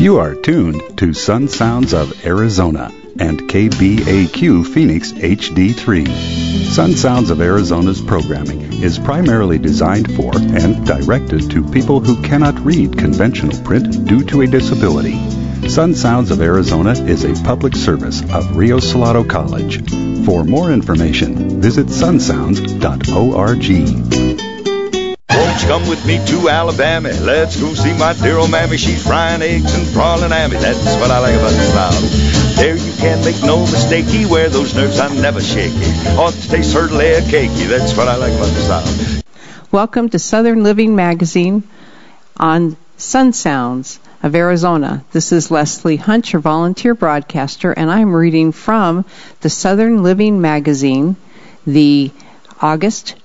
You are tuned to Sun Sounds of Arizona and KBAQ Phoenix HD3. Sun Sounds of Arizona's programming is primarily designed for and directed to people who cannot read conventional print due to a disability. Sun Sounds of Arizona is a public service of Rio Salado College. For more information, visit sunsounds.org. Won't you come with me to Alabama? Let's go see my dear old mammy. She's frying eggs and prawning ammy. That's what I like about the South. There you can't make no mistakey. Where those nerves are never shaky. Ought to taste certainly a cakey. That's what I like about the South. Welcome to Southern Living Magazine on Sun Sounds of Arizona. This is Leslie Hunt, your volunteer broadcaster, and I'm reading from the Southern Living Magazine, the August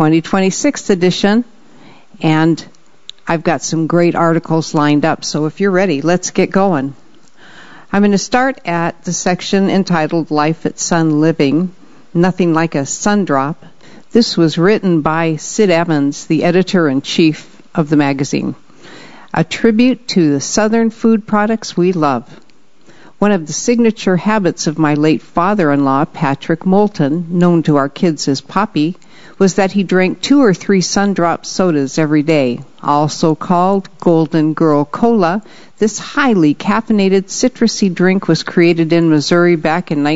2026 edition, and I've got some great articles lined up, so if you're ready, let's get going. I'm going to start at the section entitled Life at Sun Living, Nothing Like a Sun Drop. This was written by Sid Evans, the editor-in-chief of the magazine. A tribute to the Southern food products we love. One of the signature habits of my late father-in-law, Patrick Moulton, known to our kids as Poppy, was that he drank 2 or 3 Sundrop sodas every day. Also called Golden Girl Cola, this highly caffeinated citrusy drink was created in Missouri back in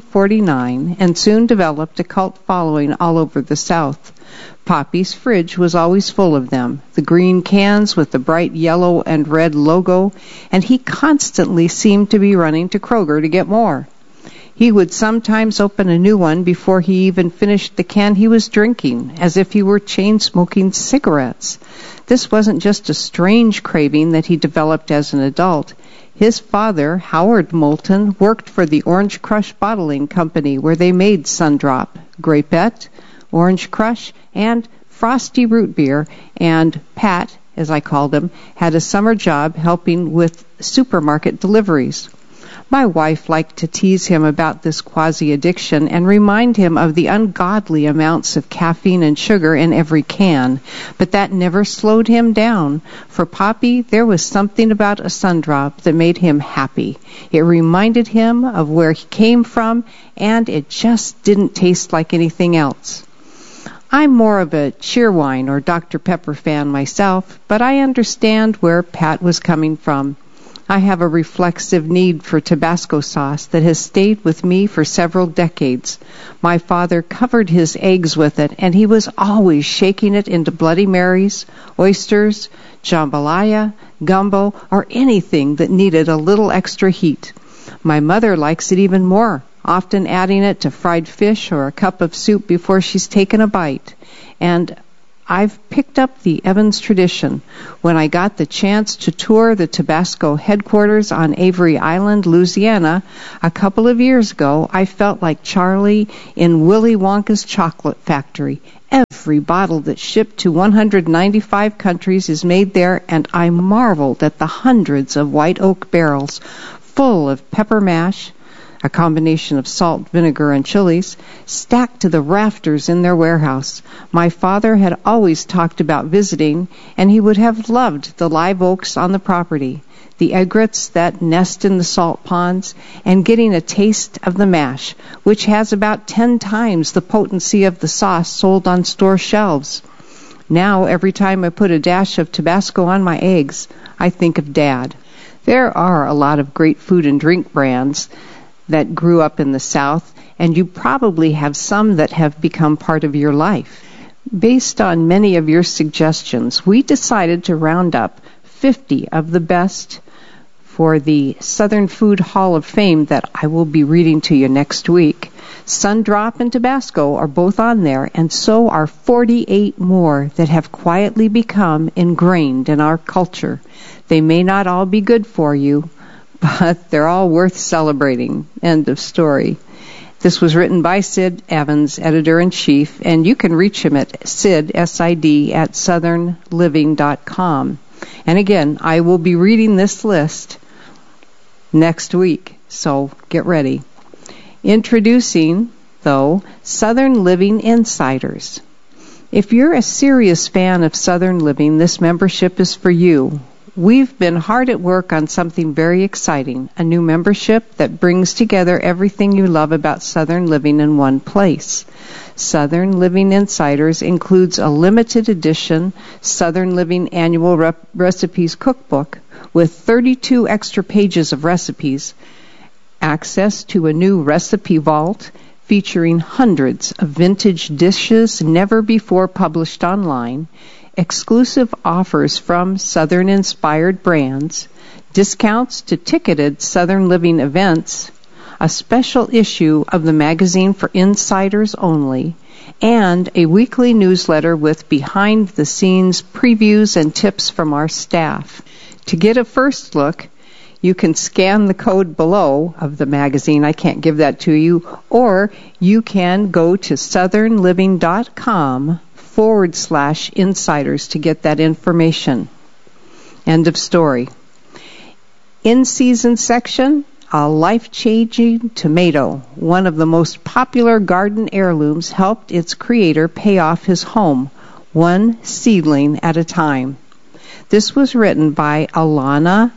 1949 and soon developed a cult following all over the South. Poppy's fridge was always full of them, the green cans with the bright yellow and red logo, and he constantly seemed to be running to Kroger to get more. He would sometimes open a new one before he even finished the can he was drinking, as if he were chain-smoking cigarettes. This wasn't just a strange craving that he developed as an adult. His father, Howard Moulton, worked for the Orange Crush Bottling Company, where they made Sundrop, Grapette, Orange Crush, and Frosty Root Beer, and Pat, as I called him, had a summer job helping with supermarket deliveries. My wife liked to tease him about this quasi-addiction and remind him of the ungodly amounts of caffeine and sugar in every can, but that never slowed him down. For Poppy, there was something about a Sundrop that made him happy. It reminded him of where he came from, and it just didn't taste like anything else. I'm more of a Cheerwine or Dr. Pepper fan myself, but I understand where Pat was coming from. I have a reflexive need for Tabasco sauce that has stayed with me for several decades. My father covered his eggs with it, and he was always shaking it into Bloody Marys, oysters, jambalaya, gumbo, or anything that needed a little extra heat. My mother likes it even more, often adding it to fried fish or a cup of soup before she's taken a bite. And I've picked up the Evans tradition. When I got the chance to tour the Tabasco headquarters on Avery Island, Louisiana, a couple of years ago, I felt like Charlie in Willy Wonka's chocolate factory. Every bottle that's shipped to 195 countries is made there, and I marveled at the hundreds of white oak barrels full of pepper mash, a combination of salt, vinegar, and chilies, stacked to the rafters in their warehouse. My father had always talked about visiting, and he would have loved the live oaks on the property, the egrets that nest in the salt ponds, and getting a taste of the mash, which has about 10 times the potency of the sauce sold on store shelves. Now, every time I put a dash of Tabasco on my eggs, I think of Dad. There are a lot of great food and drink brands that grew up in the South, and you probably have some that have become part of your life. Based on many of your suggestions, we decided to round up 50 of the best for the Southern Food Hall of Fame that I will be reading to you next week. Sundrop and Tabasco are both on there, and so are 48 more that have quietly become ingrained in our culture. They may not all be good for you, but they're all worth celebrating. End of story. This was written by Sid Evans, editor-in-chief, and you can reach him at Sid, S-I-D, at southernliving.com. And again, I will be reading this list next week, so get ready. Introducing, though, Southern Living Insiders. If you're a serious fan of Southern Living, this membership is for you. We've been hard at work on something very exciting, a new membership that brings together everything you love about Southern living in one place. Southern Living Insiders includes a limited edition Southern Living Annual Recipes Cookbook with 32 extra pages of recipes, access to a new recipe vault featuring hundreds of vintage dishes never before published online, exclusive offers from Southern-inspired brands, discounts to ticketed Southern Living events, a special issue of the magazine for insiders only, and a weekly newsletter with behind-the-scenes previews and tips from our staff. To get a first look, you can scan the code below of the magazine. I can't give that to you. Or you can go to southernliving.com/insiders to get that information. End of story. In-season section, a life-changing tomato, one of the most popular garden heirlooms, helped its creator pay off his home, one seedling at a time. This was written by Alana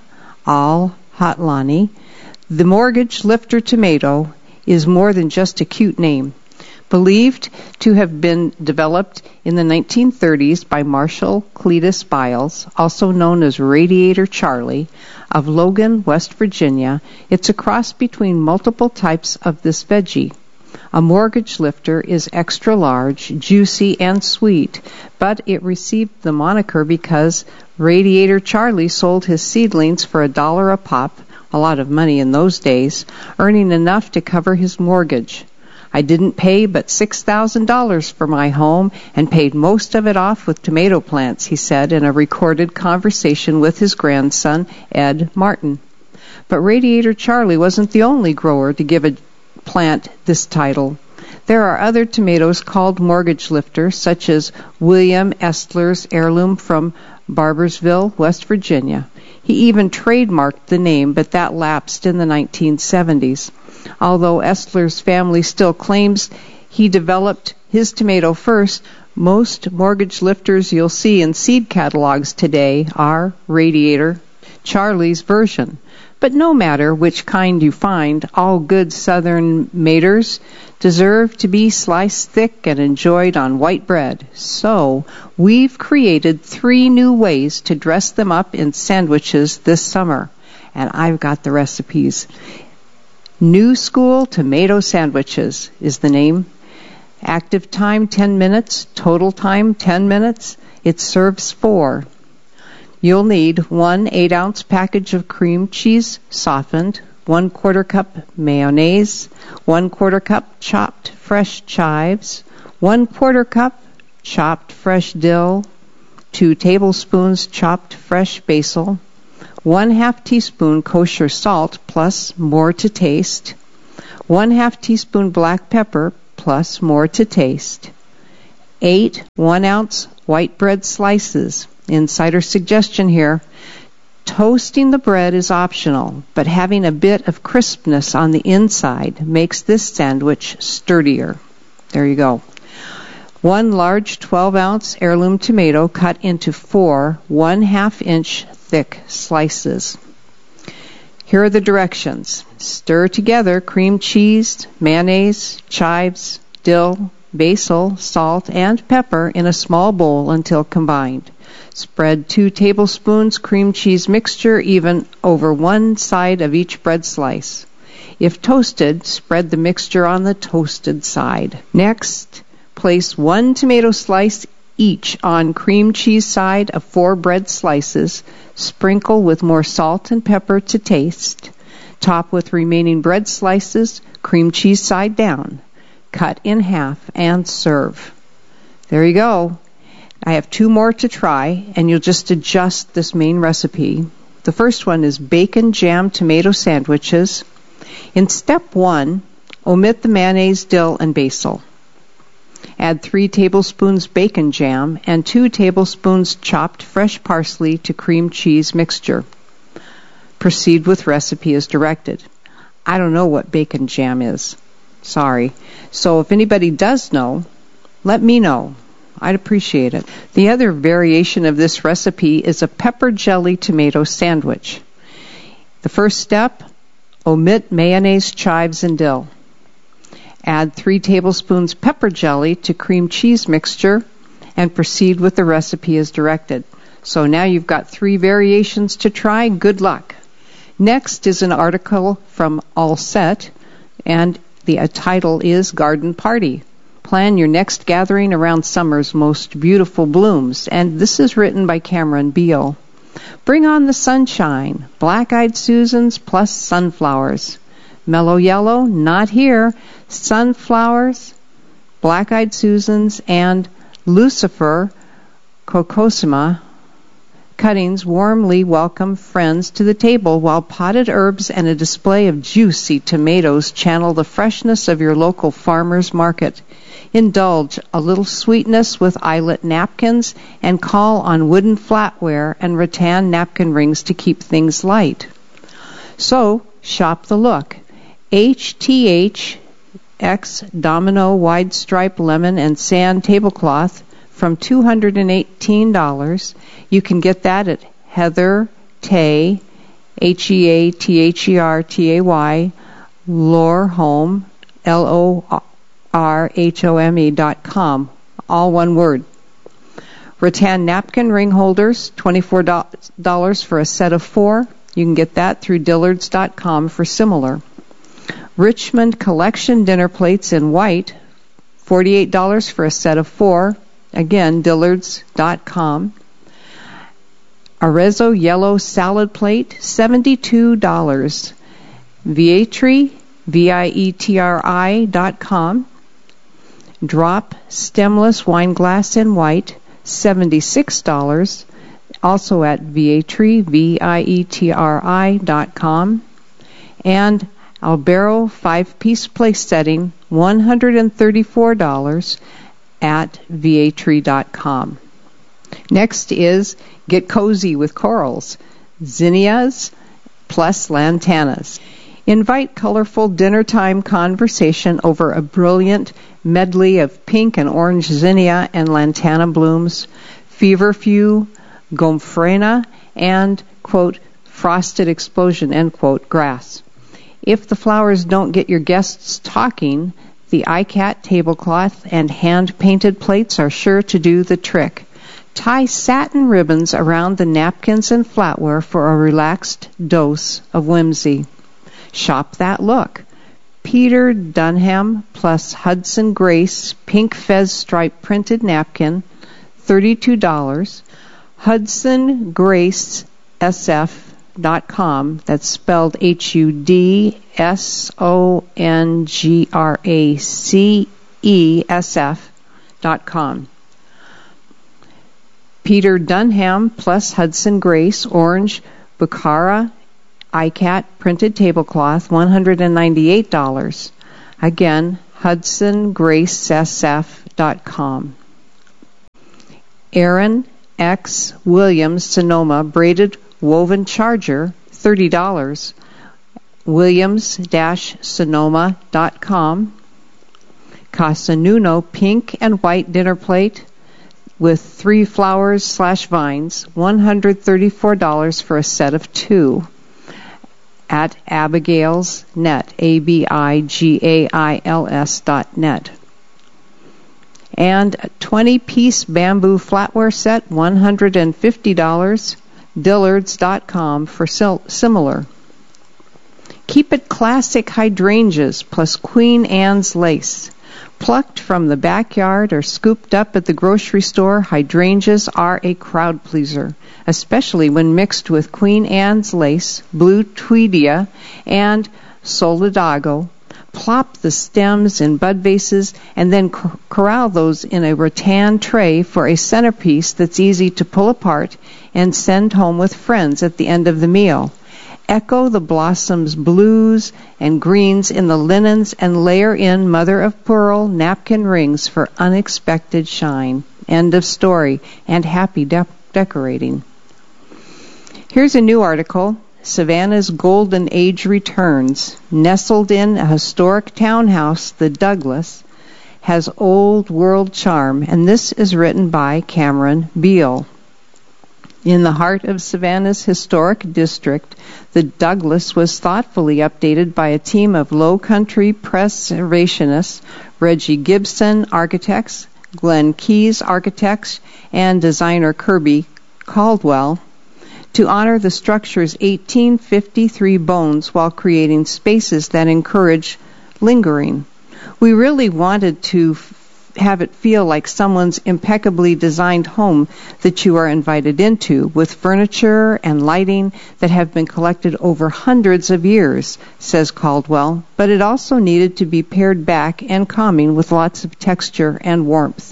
Al-Hatlani. The mortgage lifter tomato is more than just a cute name. Believed to have been developed in the 1930s by Marshall Cletus Biles, also known as Radiator Charlie, of Logan, West Virginia, it's a cross between multiple types of this veggie. A mortgage lifter is extra large, juicy, and sweet, but it received the moniker because Radiator Charlie sold his seedlings for $1 a pop, a lot of money in those days, earning enough to cover his mortgage. I didn't pay but $6,000 for my home and paid most of it off with tomato plants, he said in a recorded conversation with his grandson, Ed Martin. But Radiator Charlie wasn't the only grower to give a plant this title. There are other tomatoes called mortgage lifters, such as William Estler's heirloom from Barbersville, West Virginia. He even trademarked the name, but that lapsed in the 1970s. Although Estler's family still claims he developed his tomato first, most mortgage lifters you'll see in seed catalogs today are Radiator Charlie's version. But no matter which kind you find, all good Southern maters deserve to be sliced thick and enjoyed on white bread. So we've created 3 new ways to dress them up in sandwiches this summer, and I've got the recipes. New School Tomato Sandwiches is the name. Active time 10 minutes, total time 10 minutes. It serves 4. You'll need 1 8-ounce package of cream cheese softened, 1/4 cup mayonnaise, 1/4 cup chopped fresh chives, 1/4 cup chopped fresh dill, 2 tablespoons chopped fresh basil, 1/2 teaspoon kosher salt plus more to taste, 1/2 teaspoon black pepper plus more to taste, 8 1-ounce white bread slices. Insider suggestion here. Toasting the bread is optional, but having a bit of crispness on the inside makes this sandwich sturdier. There you go. 1 large 12-ounce heirloom tomato cut into 4 1/2-inch thick slices. Here are the directions. Stir together cream cheese, mayonnaise, chives, dill, basil, salt, and pepper in a small bowl until combined. Spread 2 tablespoons cream cheese mixture even over one side of each bread slice. If toasted, spread the mixture on the toasted side. Next, place 1 tomato slice each on cream cheese side of 4 bread slices. Sprinkle with more salt and pepper to taste. Top with remaining bread slices, cream cheese side down. Cut in half and serve. There you go. I have 2 more to try, and you'll just adjust this main recipe. The first one is bacon jam tomato sandwiches. In step 1, omit the mayonnaise, dill, and basil. Add 3 tablespoons bacon jam and 2 tablespoons chopped fresh parsley to cream cheese mixture. Proceed with recipe as directed. I don't know what bacon jam is. Sorry. So if anybody does know, let me know. I'd appreciate it. The other variation of this recipe is a pepper jelly tomato sandwich. The first step, omit mayonnaise, chives, and dill. Add 3 tablespoons pepper jelly to cream cheese mixture and proceed with the recipe as directed. So now you've got 3 variations to try. Good luck. Next is an article from All Set, and the title is Garden Party. Plan your next gathering around summer's most beautiful blooms. And this is written by Cameron Beal. Bring on the sunshine, black-eyed Susans plus sunflowers. Mellow yellow, not here. Sunflowers, black-eyed Susans, and Lucifer Cocosima cuttings warmly welcome friends to the table while potted herbs and a display of juicy tomatoes channel the freshness of your local farmer's market. Indulge a little sweetness with eyelet napkins and call on wooden flatware and rattan napkin rings to keep things light. So, shop the look. HTH X Domino Wide Stripe Lemon and Sand Tablecloth from $218. You can get that at Heather Tay, HeaThertay, Lorhome, LORHOME.com. All one word. Rattan napkin ring holders, $24 for a set of 4. You can get that through Dillards.com for similar. Richmond Collection dinner plates in white, $48 for a set of 4. Again, Dillards.com. Arezzo yellow salad plate, $72. Vietri, Vietri.com. Drop stemless wine glass in white, $76. Also at Vietri, Vietri.com. And Albero 5-piece place setting, $134 at Vietri.com. Next is Get Cozy with Corals, zinnias plus lantanas. Invite colorful dinnertime conversation over a brilliant medley of pink and orange zinnia and lantana blooms, feverfew, gomphrena, and, quote, frosted explosion, end quote, grass. If the flowers don't get your guests talking, the iCat tablecloth and hand-painted plates are sure to do the trick. Tie satin ribbons around the napkins and flatware for a relaxed dose of whimsy. Shop that look. Peter Dunham plus Hudson Grace pink fez stripe printed napkin, $32. Hudson Grace SF.com. That's spelled HUDSONGRACESF.com. Peter Dunham plus Hudson Grace orange Bukhara iCat printed tablecloth, $198. Again, HudsonGraceSF.com. Aaron X. Williams Sonoma braided woven charger, $30. Williams-Sonoma.com. Casa Nuno pink and white dinner plate with 3 flowers/vines, $134 for a set of 2. At Abigail's Net, ABIGAILS.net. And a 20-piece bamboo flatware set, $150. Dillards.com for similar. Keep it classic hydrangeas plus Queen Anne's lace. Plucked from the backyard or scooped up at the grocery store, hydrangeas are a crowd pleaser, especially when mixed with Queen Anne's lace, blue tweedia, and solidago. Plop the stems in bud vases and then corral those in a rattan tray for a centerpiece that's easy to pull apart and send home with friends at the end of the meal. Echo the blossoms' blues and greens in the linens and layer in mother-of-pearl napkin rings for unexpected shine. End of story. And happy decorating. Here's a new article. Savannah's Golden Age returns. Nestled in a historic townhouse, the Douglas has old world charm, and this is written by Cameron Beal. In the heart of Savannah's historic district, the Douglas was thoughtfully updated by a team of Low Country preservationists, Reggie Gibson Architects, Glenn Keyes Architects, and designer Kirby Caldwell, to honor the structure's 1853 bones while creating spaces that encourage lingering. We really wanted to have it feel like someone's impeccably designed home that you are invited into, with furniture and lighting that have been collected over hundreds of years, says Caldwell, but it also needed to be pared back and calming with lots of texture and warmth.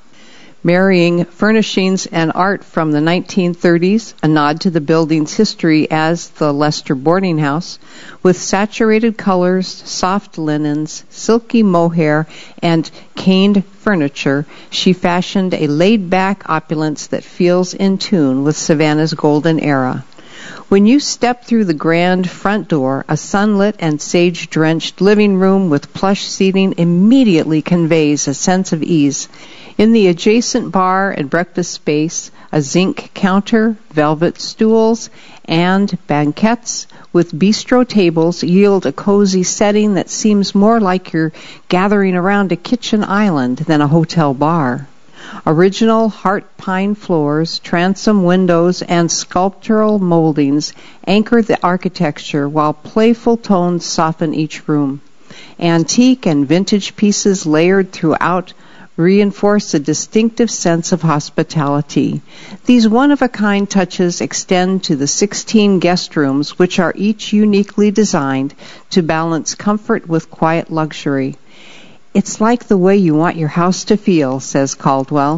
Marrying furnishings and art from the 1930s, a nod to the building's history as the Lester Boarding House, with saturated colors, soft linens, silky mohair, and caned furniture, she fashioned a laid-back opulence that feels in tune with Savannah's golden era. When you step through the grand front door, a sunlit and sage-drenched living room with plush seating immediately conveys a sense of ease. In the adjacent bar and breakfast space, a zinc counter, velvet stools, and banquettes with bistro tables yield a cozy setting that seems more like you're gathering around a kitchen island than a hotel bar. Original heart pine floors, transom windows, and sculptural moldings anchor the architecture while playful tones soften each room. Antique and vintage pieces layered throughout reinforce a distinctive sense of hospitality. These one-of-a-kind touches extend to the 16 guest rooms, which are each uniquely designed to balance comfort with quiet luxury. It's like the way you want your house to feel, says Caldwell.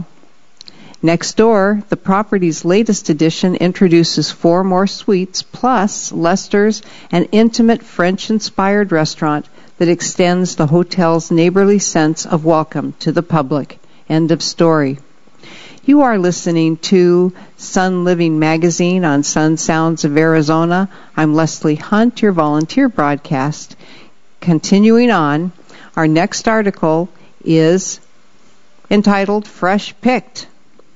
Next door, the property's latest addition introduces 4 more suites, plus Lester's, an intimate French-inspired restaurant that extends the hotel's neighborly sense of welcome to the public. End of story. You are listening to Sun Living Magazine on Sun Sounds of Arizona. I'm Leslie Hunt, your volunteer broadcast. Continuing on, our next article is entitled Fresh Picked.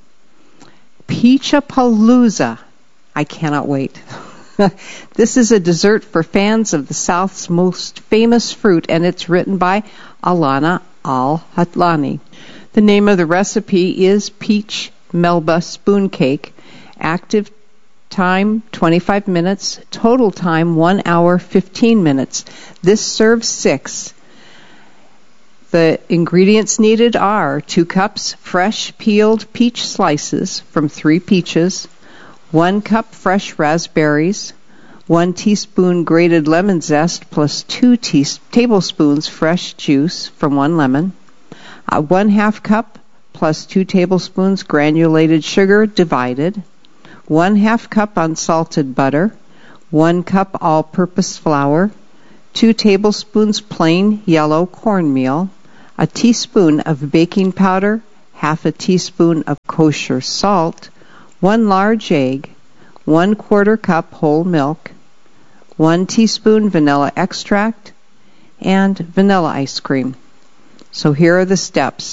Peachapalooza. I cannot wait. This is a dessert for fans of the South's most famous fruit, and it's written by Alana Al-Hatlani. The name of the recipe is Peach Melba Spoon Cake. Active time 25 minutes, total time 1 hour 15 minutes. This serves 6. The ingredients needed are 2 cups fresh peeled peach slices from 3 peaches, 1 cup fresh raspberries, 1 teaspoon grated lemon zest plus 2 tablespoons fresh juice from 1 lemon, 1/2 cup plus 2 tablespoons granulated sugar divided, 1/2 cup unsalted butter, 1 cup all-purpose flour, 2 tablespoons plain yellow cornmeal, a teaspoon of baking powder, 1/2 teaspoon of kosher salt, 1 large egg, 1/4 cup whole milk, 1 teaspoon vanilla extract, and vanilla ice cream. So here are the steps.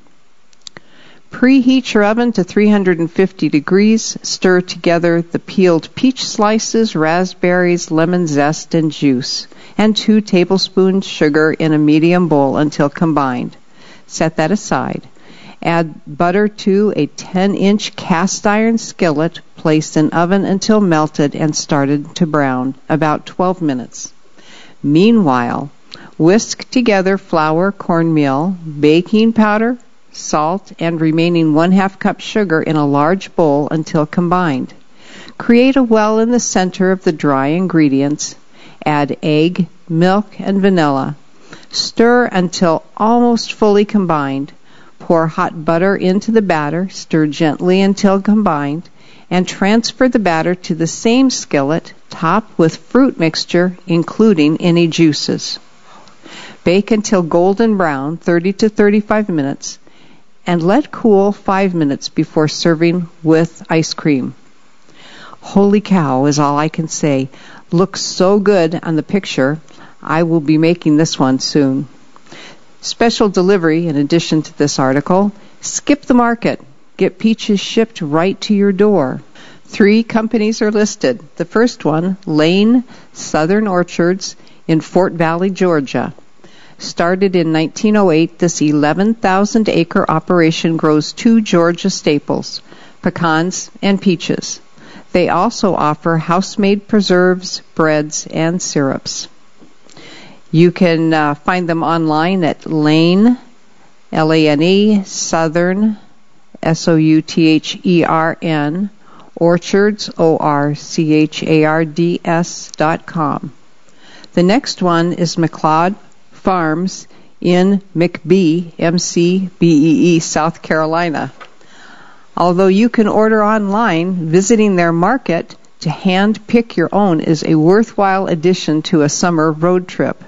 Preheat your oven to 350 degrees. Stir together the peeled peach slices, raspberries, lemon zest, and juice, and 2 tablespoons sugar in a medium bowl until combined. Set that aside. Add butter to a 10-inch cast iron skillet, placed in oven until melted and started to brown, about 12 minutes. Meanwhile, whisk together flour, cornmeal, baking powder, salt, and remaining 1/2 cup sugar in a large bowl until combined. Create a well in the center of the dry ingredients. Add egg, milk, and vanilla. Stir until almost fully combined. Pour hot butter into the batter, stir gently until combined, and transfer the batter to the same skillet. Top with fruit mixture, including any juices. Bake until golden brown, 30 to 35 minutes, and let cool 5 minutes before serving with ice cream. Holy cow is all I can say. Looks so good on the picture. I will be making this one soon. Special delivery, in addition to this article, skip the market. Get peaches shipped right to your door. 3 companies are listed. The first one, Lane Southern Orchards in Fort Valley, Georgia. Started in 1908, this 11,000-acre operation grows 2 Georgia staples, pecans and peaches. They also offer house-made preserves, breads, and syrups. You can find them online at Lane, Lane, Southern, Southern, Orchards, ORCHARDS.com. The next one is McLeod Farms in McBee, MCBEE, South Carolina. Although you can order online, visiting their market to hand pick your own is a worthwhile addition to a summer road trip.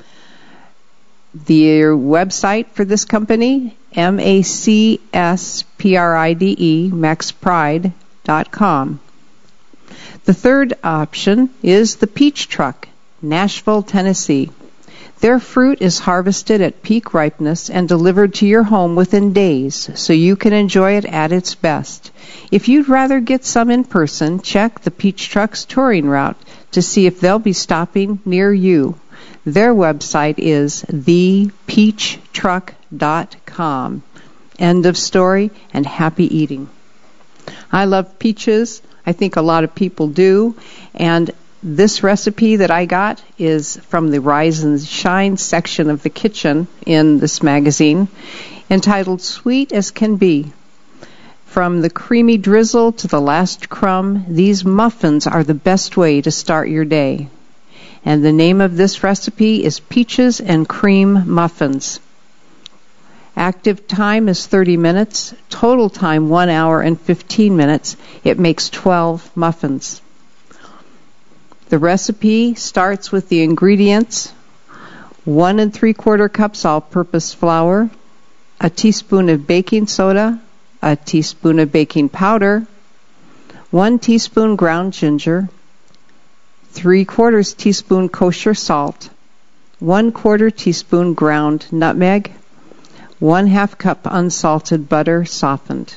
The website for this company, MACSPRIDE, MaxPride.com. The third option is the Peach Truck, Nashville, Tennessee. Their fruit is harvested at peak ripeness and delivered to your home within days, so you can enjoy it at its best. If you'd rather get some in person, check the Peach Truck's touring route to see if they'll be stopping near you. Their website is thepeachtruck.com. End of story, and happy eating. I love peaches. I think a lot of people do, and this recipe that I got is from the Rise and Shine section of the kitchen in this magazine, entitled Sweet as Can Be. From the creamy drizzle to the last crumb, these muffins are the best way to start your day. And the name of this recipe is Peaches and Cream Muffins. Active time is 30 minutes, total time 1 hour and 15 minutes. It makes 12 muffins. The recipe starts with the ingredients: 1 3/4 cups all-purpose flour, a teaspoon of baking soda, a teaspoon of baking powder, 1 teaspoon ground ginger, 3/4 teaspoon kosher salt, 1/4 teaspoon ground nutmeg, 1/2 cup unsalted butter softened,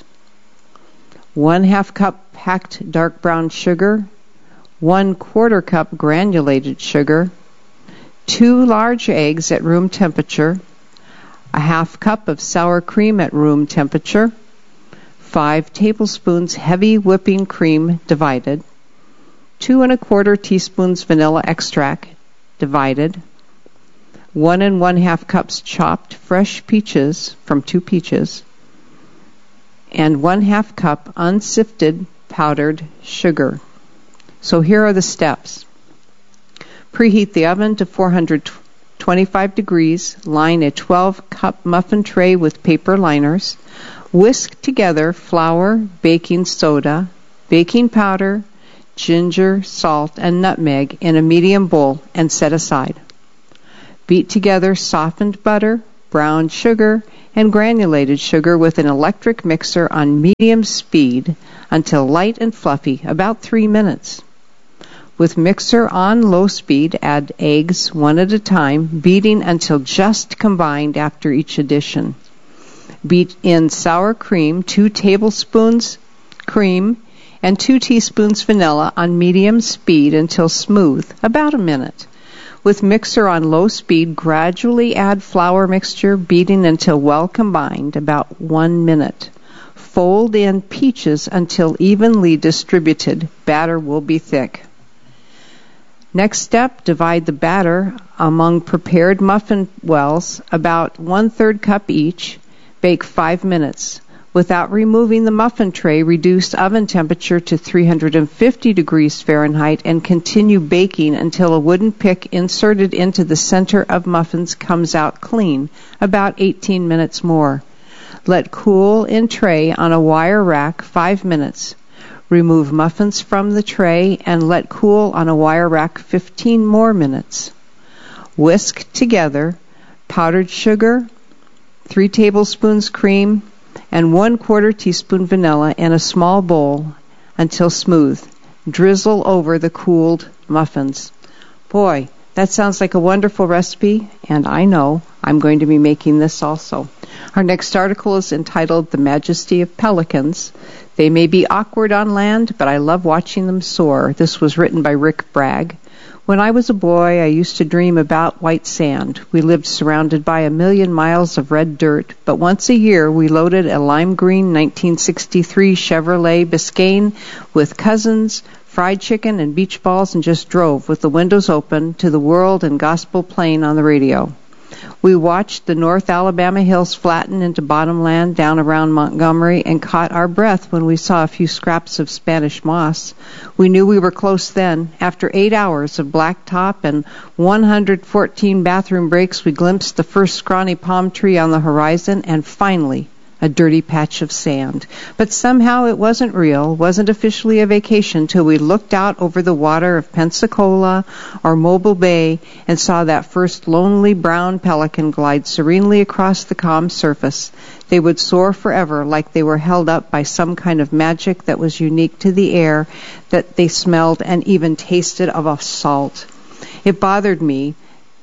1/2 cup packed dark brown sugar, 1/4 cup granulated sugar, 2 large eggs at room temperature, a 1/2 cup of sour cream at room temperature, 5 tablespoons heavy whipping cream divided, 2 1/4 teaspoons vanilla extract divided, 1 1/2 cups chopped fresh peaches from 2 peaches, and 1/2 cup unsifted powdered sugar. So here are the steps. Preheat the oven to 425 degrees. Line a 12-cup muffin tray with paper liners. Whisk together flour, baking soda, baking powder, ginger, salt, and nutmeg in a medium bowl and set aside. Beat together softened butter, brown sugar, and granulated sugar with an electric mixer on medium speed until light and fluffy, about 3 minutes. With mixer on low speed, add eggs 1 at a time, beating until just combined after each addition. Beat in sour cream, 2 tablespoons cream, and 2 teaspoons vanilla on medium speed until smooth, about a minute. With mixer on low speed, gradually add flour mixture, beating until well combined, about 1 minute. Fold in peaches until evenly distributed. Batter will be thick. Next step, divide the batter among prepared muffin wells, about 1/3 cup each. Bake 5 minutes. Without removing the muffin tray, reduce oven temperature to 350 degrees Fahrenheit and continue baking until a wooden pick inserted into the center of muffins comes out clean, about 18 minutes more. Let cool in tray on a wire rack 5 minutes. Remove muffins from the tray and let cool on a wire rack 15 more minutes. Whisk together powdered sugar, 3 tablespoons cream, and 1/4 teaspoon vanilla in a small bowl until smooth. Drizzle over the cooled muffins. Boy, that sounds like a wonderful recipe, and I know I'm going to be making this also. Our next article is entitled The Majesty of Pelicans. They may be awkward on land, but I love watching them soar. This was written by Rick Bragg. When I was a boy, I used to dream about white sand. We lived surrounded by 1,000,000 miles of red dirt, but once a year we loaded a lime green 1963 Chevrolet Biscayne with cousins, fried chicken, and beach balls and just drove with the windows open to the world and gospel playing on the radio. We watched the North Alabama hills flatten into bottomland down around Montgomery and caught our breath when we saw a few scraps of Spanish moss. We knew we were close then. After 8 hours of blacktop and 114 bathroom breaks, we glimpsed the first scrawny palm tree on the horizon and finally a dirty patch of sand. But somehow it wasn't real, wasn't officially a vacation till we looked out over the water of Pensacola or Mobile Bay and saw that first lonely brown pelican glide serenely across the calm surface. They would soar forever like they were held up by some kind of magic that was unique to the air that they smelled and even tasted of salt. It bothered me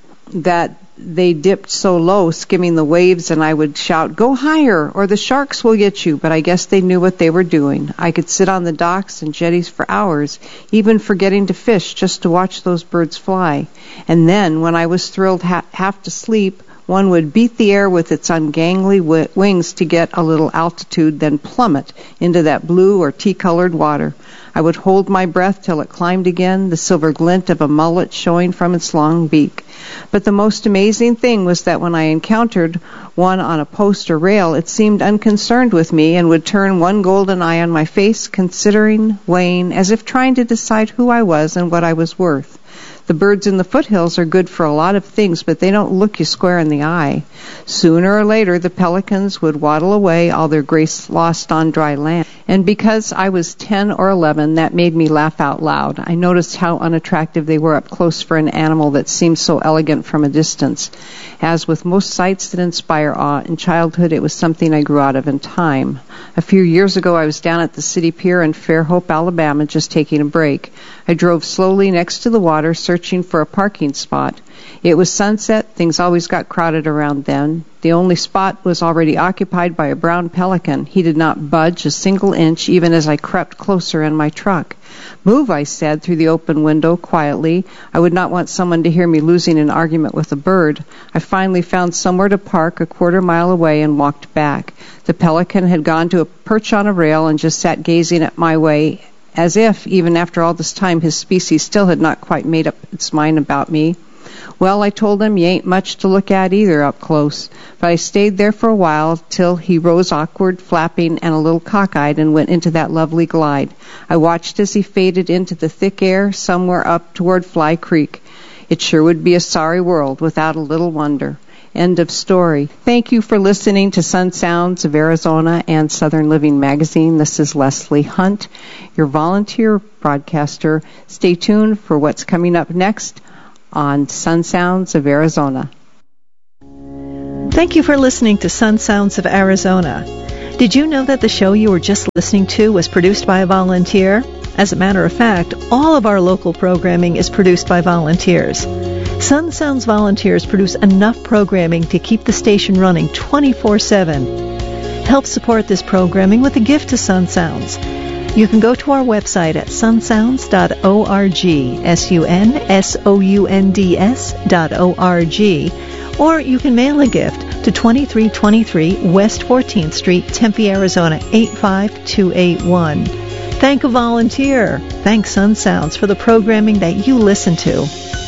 that they dipped so low, skimming the waves, and I would shout, "Go higher, or the sharks will get you," but I guess they knew what they were doing. I could sit on the docks and jetties for hours, even forgetting to fish just to watch those birds fly. And then, when I was thrilled half to sleep, one would beat the air with its ungainly wings to get a little altitude, then plummet into that blue or tea-colored water. I would hold my breath till it climbed again, the silver glint of a mullet showing from its long beak. But the most amazing thing was that when I encountered one on a post or rail, it seemed unconcerned with me and would turn one golden eye on my face, considering, weighing, as if trying to decide who I was and what I was worth. The birds in the foothills are good for a lot of things, but they don't look you square in the eye. Sooner or later, the pelicans would waddle away, all their grace lost on dry land. And because I was 10 or 11, that made me laugh out loud. I noticed how unattractive they were up close for an animal that seemed so elegant from a distance. As with most sights that inspire awe, in childhood it was something I grew out of in time. A few years ago, I was down at the city pier in Fairhope, Alabama, just taking a break. I drove slowly next to the water, searching for a parking spot. It was sunset. Things always got crowded around then. The only spot was already occupied by a brown pelican. He did not budge a single inch, even as I crept closer in my truck. "Move," I said through the open window quietly. I would not want someone to hear me losing an argument with a bird. I finally found somewhere to park a quarter-mile away and walked back. The pelican had gone to a perch on a rail and just sat gazing at my way, as if, even after all this time, his species still had not quite made up its mind about me. Well, I told him, "You ain't much to look at either up close." But I stayed there for a while till he rose awkward, flapping, and a little cockeyed and went into that lovely glide. I watched as he faded into the thick air somewhere up toward Fly Creek. It sure would be a sorry world without a little wonder. End of story. Thank you for listening to Sun Sounds of Arizona and Southern Living Magazine. This is Leslie Hunt, your volunteer broadcaster. Stay tuned for what's coming up next on Sun Sounds of Arizona. Thank you for listening to Sun Sounds of Arizona. Did you know that the show you were just listening to was produced by a volunteer? As a matter of fact, all of our local programming is produced by volunteers. Sun Sounds volunteers produce enough programming to keep the station running 24/7. Help support this programming with a gift to Sun Sounds. You can go to our website at sunsounds.org, sunsounds.org, or you can mail a gift to 2323 West 14th Street, Tempe, Arizona 85281. Thank a volunteer. Thank Sun Sounds for the programming that you listen to.